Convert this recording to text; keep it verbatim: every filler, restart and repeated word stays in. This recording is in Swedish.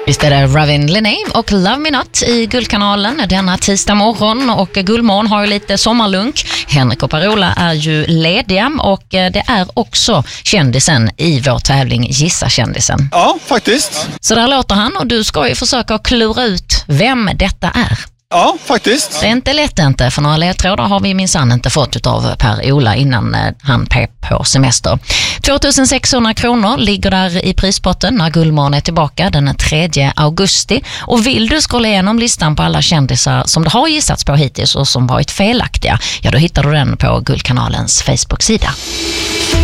Visst är det Ravin Lené och Love Me Not i Guldkanalen denna tisdag morgon, och Guldmorgon har ju lite sommarlunk. Henrik och Parola är ju lediga, och det är också kändisen i vår tävling Gissa kändisen. Ja, faktiskt. Så där låter han, och du ska ju försöka klura ut vem detta är. Ja, faktiskt. Det är inte lätt inte, för några ledtrådar har vi minsann inte fått av Per-Ola innan han pep på semester. tvåtusensexhundra kronor ligger där i prispotten när Guldmorgon är tillbaka den tredje augusti. Och vill du scrolla igenom listan på alla kändisar som det har gissats på hittills och som varit felaktiga, ja då hittar du den på Guldkanalens Facebook-sida.